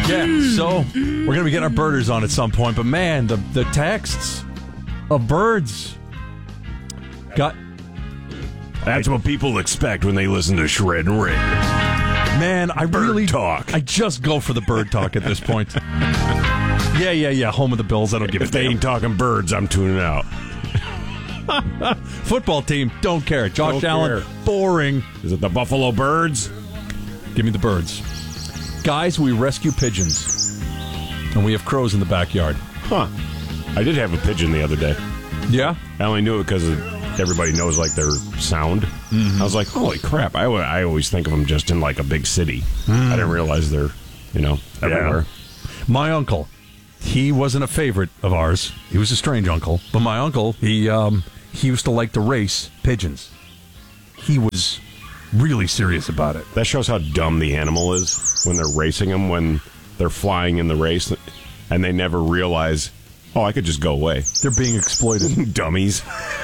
Yeah, so we're going to be getting our birders on at some point, but man, the texts of birds got... That's what people expect when they listen to Shred and Rig. Man, I Bird really... talk. I just go for the bird talk at this point. Yeah, home of the Bills, I don't give a If they damn. ain't talking birds, I'm tuning out. Football team, don't care. Josh Don't Allen, care. boring. Is it the Buffalo Birds? Give me the birds. Guys, we rescue pigeons. And we have crows in the backyard. Huh. I did have a pigeon the other day. Yeah? I only knew it because everybody knows like their sound. Mm-hmm. I was like, holy crap. I always think of them just in like a big city. I didn't realize they're, everywhere. My uncle, he wasn't a favorite of ours. He was a strange uncle. But my uncle, he used to like to race pigeons. He was really serious about it. That shows how dumb the animal is when they're racing them, when they're flying in the race, and they never realize, oh, I could just go away. They're being exploited. Dummies.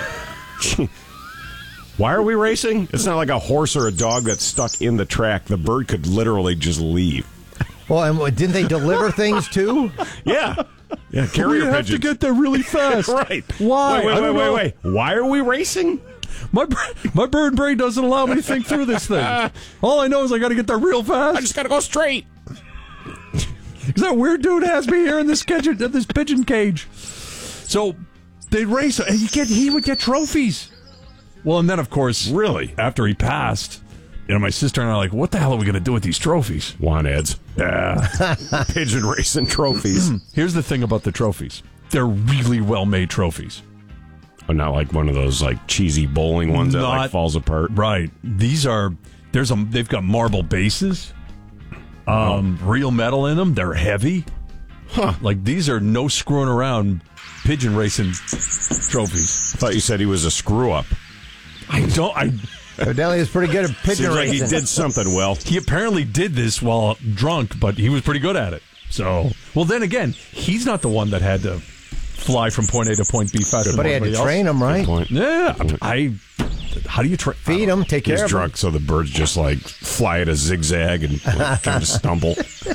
Why are we racing? It's not like a horse or a dog that's stuck in the track. The bird could literally just leave. Well, and didn't they deliver things too? Yeah. Yeah, carrier We have pigeons. to get there really fast. Right. Why? I don't know. Wait. Why are we racing? My bird brain doesn't allow me to think through this thing. All I know is I got to get there real fast. I just got to go straight. Because that weird dude has me here in this pigeon cage. So they race. He would get trophies. Well, and then of course, Really? after he passed, my sister and I are like, what the hell are we going to do with these trophies? Want ads. Yeah. Pigeon racing trophies. Here's the thing about the trophies. They're really well-made trophies. Oh, not like one of those like cheesy bowling ones that like falls apart. Right. These are, they've got marble bases, real metal in them. They're heavy. Huh. Like these are no screwing around pigeon racing trophies. I thought you said he was a screw-up. Evidently, he's pretty good at pigeon Seems like racing. he did something well. He apparently did this while drunk, but he was pretty good at it. So, well, then again, he's not the one that had to fly from point A to point B faster. But he had to train him, right? Point. Yeah, how do you train? Feed him, take care He's of him. drunk, so the birds just like fly at a zigzag and trying to stumble.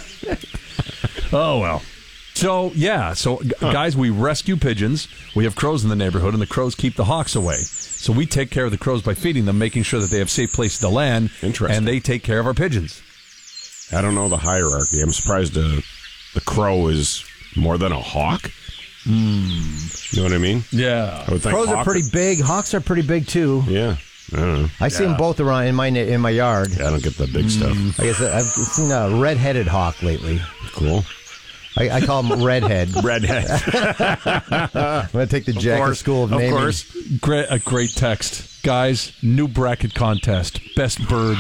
Oh well. So guys, we rescue pigeons. We have crows in the neighborhood, and the crows keep the hawks away. So we take care of the crows by feeding them, making sure that they have safe places to land. Interesting. And they take care of our pigeons. I don't know the hierarchy. I'm surprised the crow is more than a hawk. You know what I mean? Yeah. I would think Crows are hawk- pretty big. Hawks are pretty big too. Yeah. I don't know. I see them both around in my yard. Yeah, I don't get the big stuff. I guess I've seen a red-headed hawk lately. Cool. I call him Redhead. Redhead. I'm going to take the Jack to School of Naming. Of course. A great text. Guys, new bracket contest. Best bird.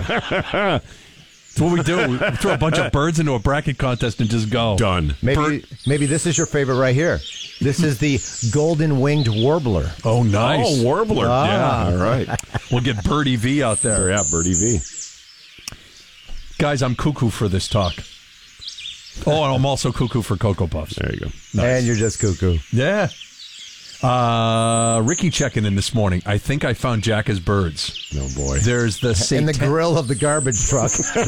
That's what we do. We throw a bunch of birds into a bracket contest and just go. Done. Maybe this is your favorite right here. This is the golden-winged warbler. Oh, nice. Oh, warbler. Ah. Yeah, all right. We'll get Birdie V out there. Yeah, Birdie V. Guys, I'm cuckoo for this talk. Oh, and I'm also cuckoo for Cocoa Puffs. There you go. Nice. And you're just cuckoo. Yeah. Ricky checking in this morning. I think I found Jacka's birds. Oh, boy. There's the In the grill of the garbage truck.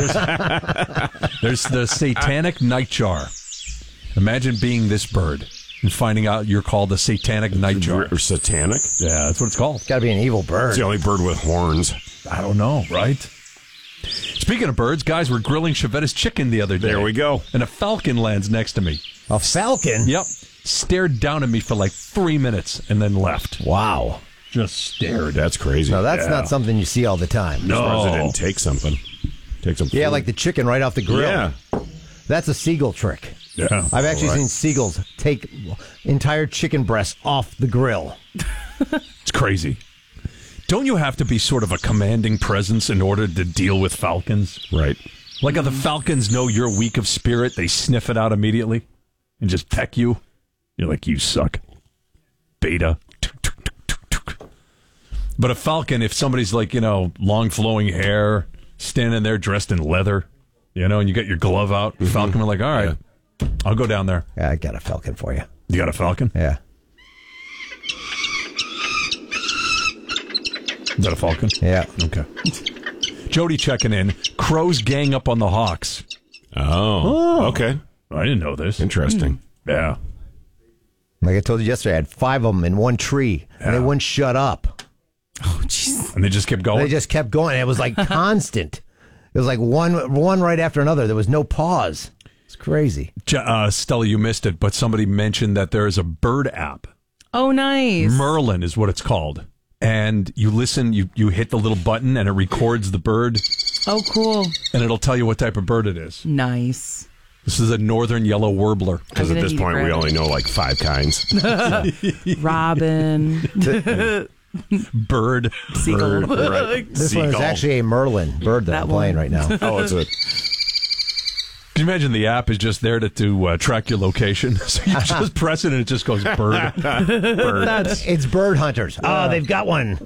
There's the satanic nightjar. Imagine being this bird and finding out you're called the satanic nightjar. Or satanic? Yeah, that's what it's called. Got to be an evil bird. It's the only bird with horns. I don't know, right? Speaking of birds, guys, we're grilling Chevette's chicken the other day. There we go. And a falcon lands next to me. A falcon? Yep. Stared down at me for like 3 minutes and then left. Wow. Just stared. That's crazy. No, that's not something you see all the time. As far as it didn't take something. Take some Yeah, food. like the chicken right off the grill. Yeah. That's a seagull trick. Yeah. I've actually All right. seen seagulls take entire chicken breasts off the grill. It's crazy. Don't you have to be sort of a commanding presence in order to deal with falcons? Right. Like how the falcons know you're weak of spirit, they sniff it out immediately and just peck you. You're like, you suck. Beta. But a falcon, if somebody's like, long flowing hair, standing there dressed in leather, and you got your glove out, falcon are like, all right, I'll go down there. Yeah, I got a falcon for you. You got a falcon? Yeah. Is that a falcon? Yeah. Okay. Jody checking in. Crows gang up on the hawks. Oh, okay. I didn't know this. Interesting. Yeah. Like I told you yesterday, I had 5 of them in one tree, and they wouldn't shut up. Oh, jeez. And they just kept going? They just kept going. It was like constant. It was like one right after another. There was no pause. It's crazy. Stella, you missed it, but somebody mentioned that there is a bird app. Oh, nice. Merlin is what it's called. And you listen, you hit the little button, and it records the bird, Oh, cool. and it'll tell you what type of bird it is. Nice. This is a northern yellow warbler. Because at I'm gonna this need point, to we grab only know like 5 kinds. Robin. Bird. Seagull. Right. This one is Seagull. actually a Merlin bird that That I'm playing one. right now. Oh, it's a... Can you imagine the app is just there to track your location? So you just press it and it just goes bird. Bird. It's bird hunters. Oh, they've got one.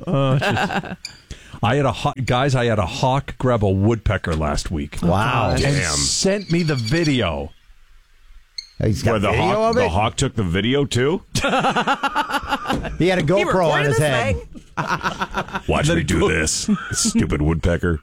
I had a hawk grab a woodpecker last week. Wow. And Damn. sent me the video. He's got Where the video hawk, of it? the hawk took the video too? He had a GoPro on recorded his this head. thing? Watch me do this, stupid woodpecker.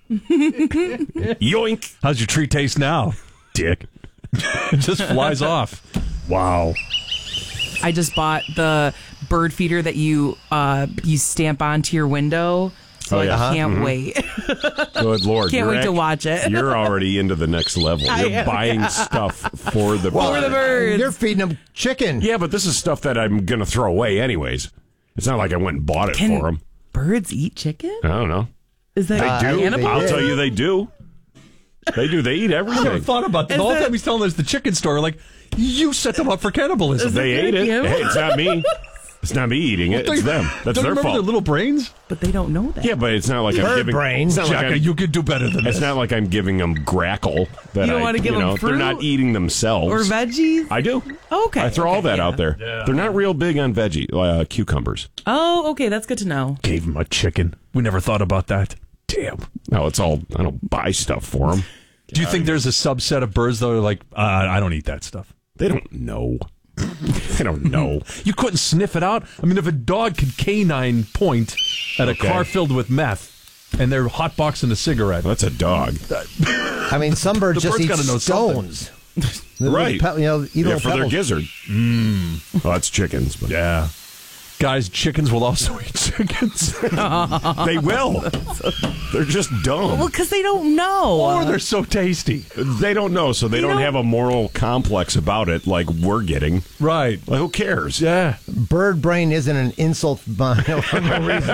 Yoink. How's your tree taste now, dick? It just flies off. Wow. I just bought the bird feeder that you stamp onto your window. So Oh, yeah. I can't wait. Good Lord. Can't wait to You're watch it. You're already into the next level. You're buying stuff for the For the birds. You're feeding them chicken. Yeah, but this is stuff that I'm going to throw away anyways. It's not like I went and bought it Can for them. birds eat chicken? I don't know. Is that They do. cannibal? I'll tell you they do. They do. They eat I never everything. thought about that. The whole time he's telling us the chicken story, like, you set them up for cannibalism. They ate it. Yeah. Hey, it's not me. It's not me eating it. It's them. That's Don't their you remember fault. their little brains? But they don't know that. Yeah, but it's not like I'm Bird giving. brain. It's not like Jacka, I'm, you could do better than it's this. not like I'm giving them grackle. That You don't wanna give them They're fruit? not eating themselves. Or veggies? I do. Okay. I throw all okay, that yeah. out there. They're not real big on veggie cucumbers. Oh, okay. That's good to know. Gave him a chicken. We never thought about that. Damn. No, it's all. I don't buy stuff for them. Do you think there's a subset of birds that are like, I don't eat that stuff? They don't know. They don't know. You couldn't sniff it out? I mean, if a dog could canine point at a Okay. car filled with meth and they're hotboxing a cigarette. That's a dog. I mean, some birds The just bird's eat gotta know stones. They Right. eat little Yeah, for their pebbles. gizzard. Well, that's chickens, but Yeah. Guys, chickens will also eat chickens. they will. They're just dumb. Well, because they don't know. Or they're so tasty. They don't know, so they don't have a moral complex about it like we're getting. Right. Like, who cares? Yeah. Bird brain isn't an insult for no reason.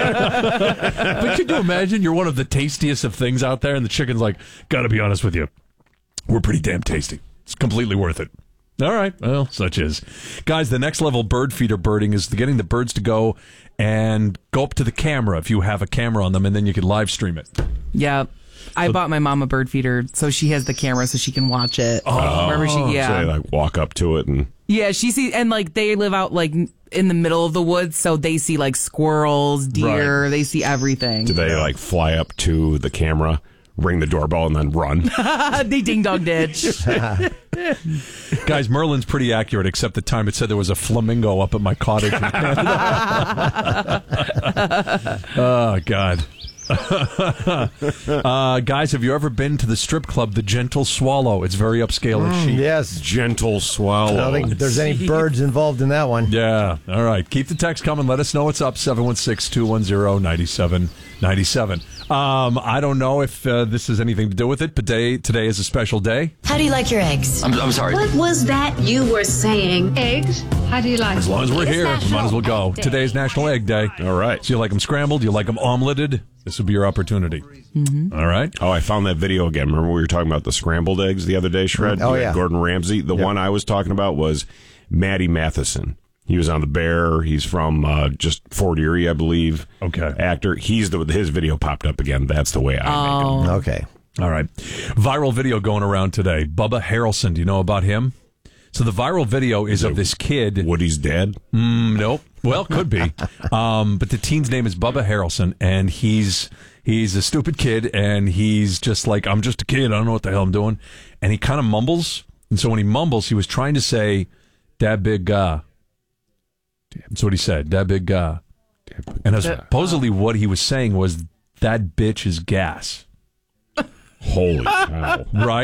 But could you imagine you're one of the tastiest of things out there and the chicken's like, gotta be honest with you, we're pretty damn tasty. It's completely worth it. All right. Well, such is. Guys, the next level bird feeder birding is getting the birds to go and go up to the camera if you have a camera on them, and then you can live stream it. Yeah. I bought my mom a bird feeder, so she has the camera so she can watch it. Wherever she, yeah. So they like walk up to it and Yeah, she sees, and like they live out like in the middle of the woods, so they see like squirrels, deer, Right. they see everything. do they like fly up to the camera, ring the doorbell, and then run? They ding dong ditch. Guys, Merlin's pretty accurate, except the time it said there was a flamingo up at my cottage in Canada. Oh, God. Guys, have you ever been to the strip club, the Gentle Swallow? It's very upscale and chic. Yes. Gentle I swallow. don't think there's any birds involved in that one. Yeah. All right. Keep the text coming. Let us know what's up. 716-210-9797. I don't know if this has anything to do with it, but today is a special day. How do you like your eggs? I'm sorry. What was that you were saying? Eggs? How do you like As long as we're It's here, we might as well go. National Egg Day. Today's National Egg Day. All right. So you like them scrambled? You like them omeletted? This will be your opportunity. All right. Oh, I found that video again. Remember we were talking about the scrambled eggs the other day, Shred? Oh, You had yeah. Gordon Ramsay. The one I was talking about was Matty Matheson. He was on The Bear. He's from just Fort Erie, I believe. Okay. Actor. His video popped up again. That's the way I make it. Okay. All right. Viral video going around today. Bubba Harrelson. Do you know about him? So the viral video is of this kid. Woody's dead. Nope. Well, could be. But the teen's name is Bubba Harrelson, and he's a stupid kid, and he's just like, I'm just a kid. I don't know what the hell I'm doing. And he kind of mumbles. And so when he mumbles, he was trying to say, "Dat big guy." That's what he said. "Dat big guy." And supposedly what he was saying was, "That bitch is gas." Holy cow. Right?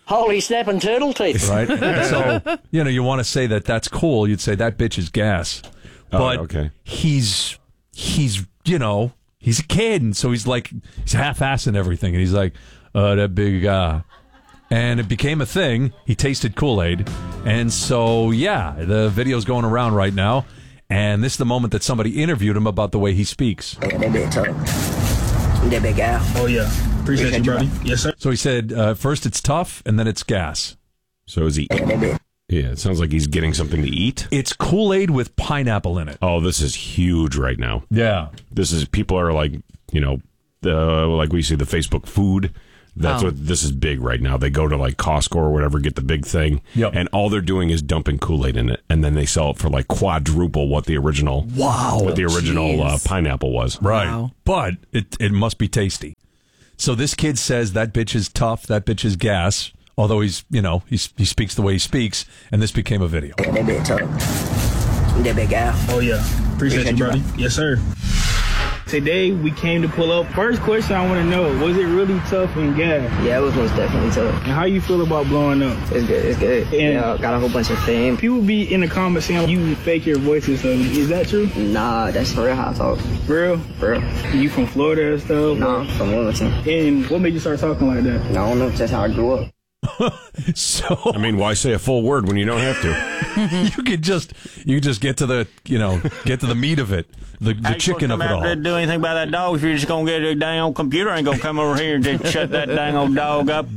Holy snapping turtle teeth. right? So, you want to say that that's cool. You'd say that bitch is gas. But okay. he's he's a kid. And so he's half-assing everything. And he's like, that big guy. And it became a thing. He tasted Kool-Aid. And so, the video's going around right now. And this is the moment that somebody interviewed him about the way he speaks. That big tough. That big guy. Oh, yeah. Appreciate you, buddy. Yes, sir. So he said, first it's tough, and then it's gas. So is he... Yeah, it sounds like he's getting something to eat. It's Kool-Aid with pineapple in it. Oh, this is huge right now. Yeah. People are like, like we see the Facebook food. That's what this is big right now. They go to like Costco or whatever, get the big thing, and all they're doing is dumping Kool-Aid in it, and then they sell it for like quadruple what the original pineapple was. Right. Wow. But it must be tasty. So this kid says that bitch is tough, that bitch is gas, although he speaks the way he speaks, and this became a video. That big tough. That big guy. Oh, yeah. Appreciate you, buddy. Yes, sir. Today, we came to pull up. First question I want to know, was it really tough and gas? Yeah, it was most definitely tough. And how you feel about blowing up? It's good, it's good. And got a whole bunch of fame. People be in the comments saying you fake your voices. So is that true? Nah, that's for real how I talk. For real? For real. You from Florida and stuff? Nah, from Wilmington. And what made you start talking like that? I don't know, that's how I grew up. So I mean, why say a full word when you don't have to? you could just get to the get to the meat of it, the chicken of it all. Do anything about that dog if you're just gonna get a dang old computer and go come over here and just shut that dang old dog up.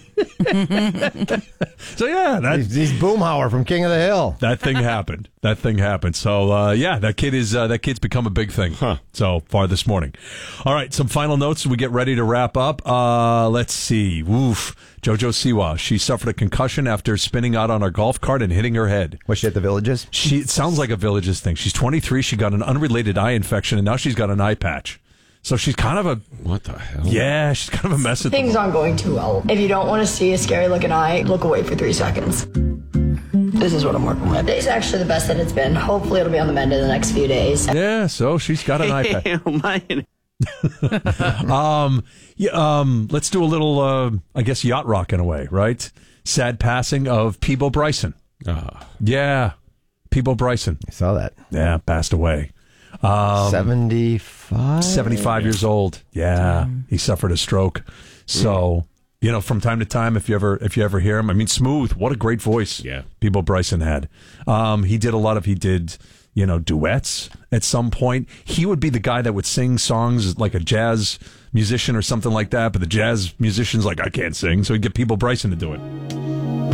So he's Boomhauer from King of the Hill. That thing happened. So that kid's become a big thing. So far this morning. All right, some final notes as we get ready to wrap up. Let's see. Woof. JoJo Siwa. She suffered a concussion after spinning out on her golf cart and hitting her head. Was she at the Villages? It sounds like a Villages thing. She's 23. She got an unrelated eye infection, and now she's got an eye patch. So she's kind of a... What the hell? Yeah, she's kind of a mess at the Things aren't going too well. If you don't want to see a scary looking eye, look away for 3 seconds. This is what I'm working with. Today's actually the best that it's been. Hopefully it'll be on the mend in the next few days. Yeah, so she's got an eye patch. Let's do a little, yacht rock in a way, right? Sad passing of Peebo Bryson. Yeah, Peebo Bryson. I saw that. Yeah, passed away. 75 years old. Yeah, he suffered a stroke. So, from time to time, if you ever hear him, I mean, smooth. What a great voice. Yeah, Peebo Bryson had. He did duets at some point. He would be the guy that would sing songs like a jazz musician or something like that. But the jazz musician's like, I can't sing, so he'd get Peebo Bryson to do it.